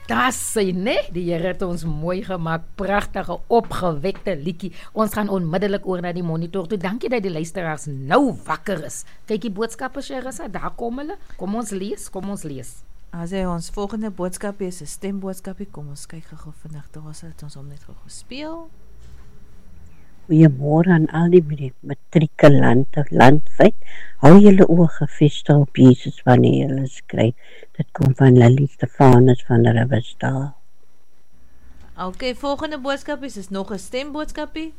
Daar sê, nee, die Here het ons mooi gemaak, pragtige, opgewekte liedjie. Ons gaan onmiddellik oor na die monitor toe. Dankie dat die luisteraars nou wakker is. Kyk die boodskappe, Sherissa, daar kom hulle. Kom ons lees. As hy ons volgende boodskapie is 'n stemboodskapie, kom ons kyk gou vinnig, daar het ons hom net gou gespeel. Goeiemôre aan al die matrikulante landwyd. Hou julle oë gefestig op Jesus wanneer julle skryf. Dit kom van Lily Stefanus van Riversdale. Okay, volgende boodskapie is nog 'n stemboodskapie.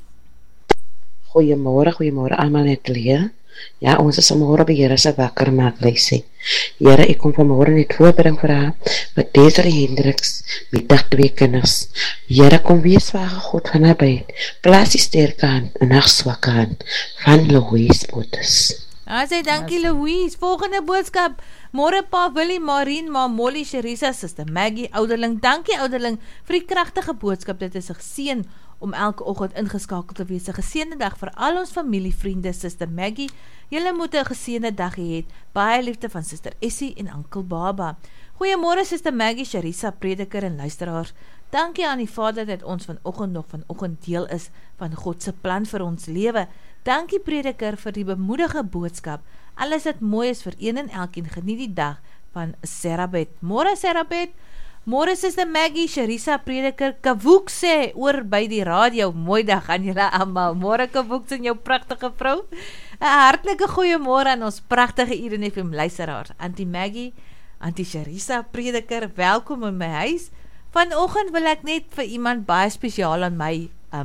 Goeiemôre almal net leer. Ja, ons is vanmôre by Here se wakker maak lysie. Here, ek kom vanmôre net voorbring vir haar met Desiree Hendriks met 2 kinders. Here, kom wees vir haar God van nabij. Plaas die sterke hand en haar swakke hand van Louise Bottes. Asai, dankie Louise. Volgende boodskap. Môre pa Willie, Marien, ma Molly, Sherissa, Suster Maggie, ouderling. Dankie ouderling vir die kragtige boodskap. Dit is 'n geseën om elke oggend ingeskakel te wees. 'n Geseënde dag vir al ons familie, vriende, Suster Maggie. Julle moet 'n geseënde dag hê. Baie liefde van Suster Essie en Oom Baba. Goeiemôre Suster Maggie, Sherissa, prediker en luisteraars. Dankie aan die Vader dat ons vanoggend deel is van God se plan vir ons lewe. Dankie prediker vir die bemoedige boodskap. Alles wat mooi is vir een en elkeen. Geniet die dag van Serabet. Môre Serabet. Môre Suster Maggie, Sherissa, prediker, Kavoek sê oor by die radio. Mooi dag aan julle almal. Môre Kavoek en jou pragtige vrou. 'n Hartlike goeiemôre aan ons pragtige Eden FM luisteraars. Auntie Maggie, Auntie Sherissa, prediker, welkom in my huis. Vanoggend wil ek net vir iemand baie spesiaal aan my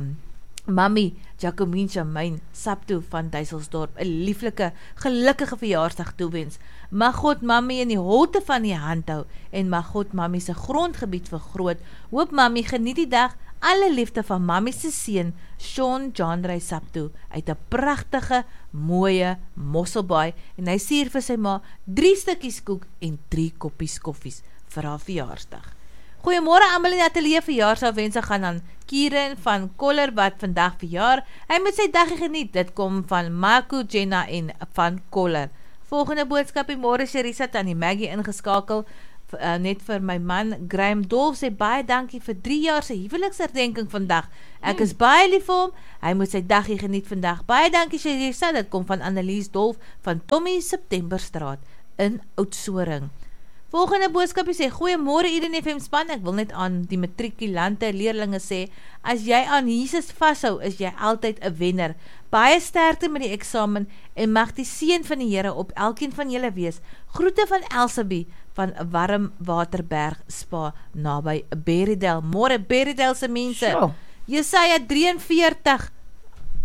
Mami Jacomien Chamain Sapto van Duiselsdorp 'n lieflike, gelukkige verjaarsdag toewens. Mag God Mami in die holte van die hand hou en mag God Mami se grondgebied vergroot. Hoop Mami geniet die dag. Alle liefde van Mami se seun Sean John Ray Sapto uit 'n pragtige, mooie Mosselbaai en hy stuur vir sy ma 3 stukkies koek en 3 koppies koffies vir haar verjaarsdag. Goeiemôre almal in die ateljee. Verjaarsdagwense gaan aan Kieran van Koller wat vandag verjaar. Hy moet sy dag geniet. Dit kom van Marco, Jenna en van Koller. Volgende boodskapie, môre Sherissa aan die Maggie ingeskakel. Net vir my man Graham Dolf sê baie dankie vir 3 jaar se huweliksherdenking vandag. Ek is baie lief vir hom. Hy moet sy dag geniet vandag. Baie dankie Sherissa. Dit kom van Annelies Dolf van Tommy Septemberstraat in Oudtshoorn. Volgende boodskapie sê, goeiemôre Eden FM span, ek wil net aan die matrikulante leerlinge sê, as jy aan Jesus vashou, is jy altyd 'n wenner. Baie sterkte met die eksamen en mag die seën van die Here op elkeen van julle wees. Groete van Elsabie van Warmwaterberg Spa naby Berrydale. Môre Berrydale se mense. Jesaja 43